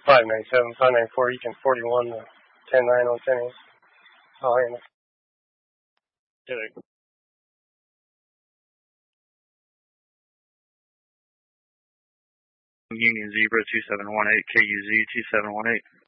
597, 594, Eaton 41, 10-9 on 10 8. I'll handle it. Union Zebra 2718, KUZ 2718.